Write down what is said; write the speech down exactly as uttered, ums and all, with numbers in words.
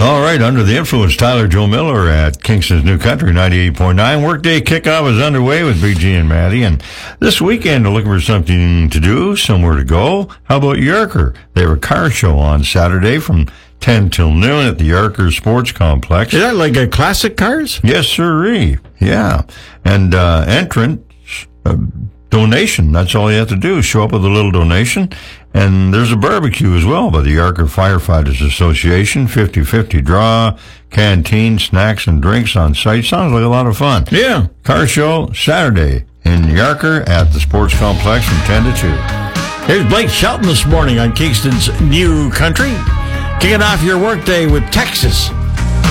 All right, under the influence, Tyler Joe Miller at Kingston's New Country ninety-eight point nine. Workday kickoff is underway with Big G and Maddie, and this weekend they're looking for something to do, somewhere to go. How about Yarker? They have a car show on Saturday from ten till noon at the Yarker Sports Complex. Is that like a classic cars? Yes, sirree. Yeah. And uh, entrance, uh, donation. That's all you have to do. Show up with a little donation. And there's a barbecue as well by the Yarker Firefighters Association. fifty-fifty draw, canteen, snacks, and drinks on site. Sounds like a lot of fun. Yeah. Car show Saturday in Yarker at the Sports Complex from ten to two. Here's Blake Shelton this morning on Kingston's New Country. Kicking off your workday with Texas.